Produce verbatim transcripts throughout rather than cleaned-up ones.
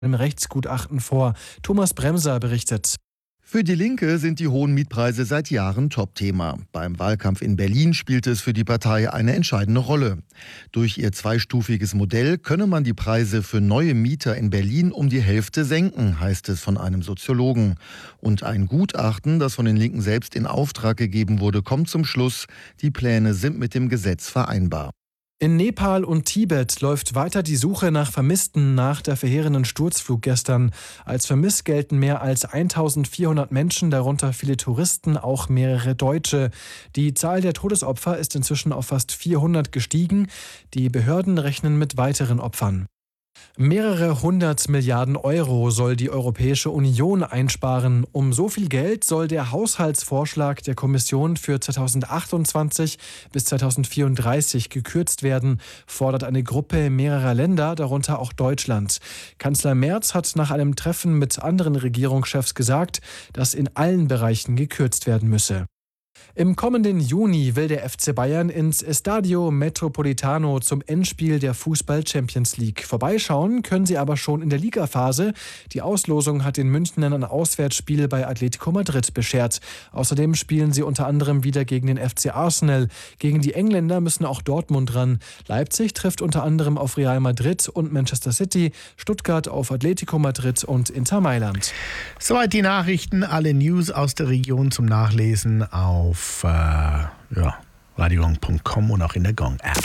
einem Rechtsgutachten vor. Thomas Bremser berichtet. Für die Linke sind die hohen Mietpreise seit Jahren Topthema. Beim Wahlkampf in Berlin spielte es für die Partei eine entscheidende Rolle. Durch ihr zweistufiges Modell könne man die Preise für neue Mieter in Berlin um die Hälfte senken, heißt es von einem Soziologen. Und ein Gutachten, das von den Linken selbst in Auftrag gegeben wurde, kommt zum Schluss, die Pläne sind mit dem Gesetz vereinbar. In Nepal und Tibet läuft weiter die Suche nach Vermissten nach der verheerenden Sturzflug gestern. Als vermisst gelten mehr als eintausendvierhundert Menschen, darunter viele Touristen, auch mehrere Deutsche. Die Zahl der Todesopfer ist inzwischen auf fast vierhundert gestiegen. Die Behörden rechnen mit weiteren Opfern. Mehrere hundert Milliarden Euro soll die Europäische Union einsparen. Um so viel Geld soll der Haushaltsvorschlag der Kommission für zweitausendachtundzwanzig bis zweitausendvierunddreißig gekürzt werden, fordert eine Gruppe mehrerer Länder, darunter auch Deutschland. Kanzler Merz hat nach einem Treffen mit anderen Regierungschefs gesagt, dass in allen Bereichen gekürzt werden müsse. Im kommenden Juni will der F C Bayern ins Estadio Metropolitano zum Endspiel der Fußball-Champions League. Vorbeischauen können sie aber schon in der Ligaphase. Die Auslosung hat den Münchnern ein Auswärtsspiel bei Atletico Madrid beschert. Außerdem spielen sie unter anderem wieder gegen den F C Arsenal. Gegen die Engländer müssen auch Dortmund ran. Leipzig trifft unter anderem auf Real Madrid und Manchester City, Stuttgart auf Atletico Madrid und Inter Mailand. Soweit die Nachrichten, alle News aus der Region zum Nachlesen auf auf äh, ja, radiogong punkt com und auch in der Gong-App.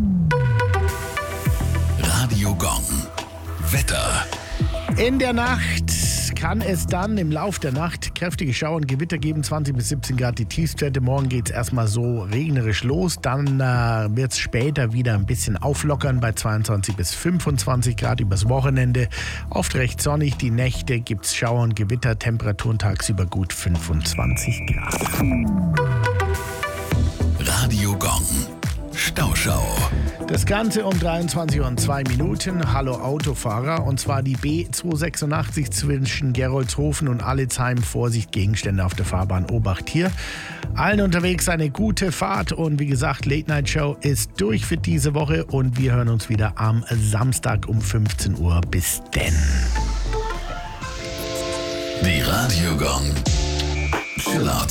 Radio Gong. Wetter. In der Nacht kann es dann im Lauf der Nacht kräftige Schauer und Gewitter geben, zwanzig bis siebzehn Grad die Tiefstwerte. Morgen geht es erstmal so regnerisch los, dann äh, wird es später wieder ein bisschen auflockern bei zweiundzwanzig bis fünfundzwanzig Grad übers Wochenende. Oft recht sonnig, die Nächte gibt es Schauer und Gewitter, Temperaturen tagsüber gut fünfundzwanzig Grad. Radio Gong. Stauschau. Das Ganze um dreiundzwanzig Uhr und zwei Minuten. Hallo Autofahrer. Und zwar die B zweihundertsechsundachtzig zwischen Geroldshofen und Allesheim. Vorsicht, Gegenstände auf der Fahrbahn. Obacht hier. Allen unterwegs eine gute Fahrt. Und wie gesagt, Late Night Show ist durch für diese Woche. Und wir hören uns wieder am Samstag um fünfzehn Uhr. Bis denn. Die Radio Gong Chill Out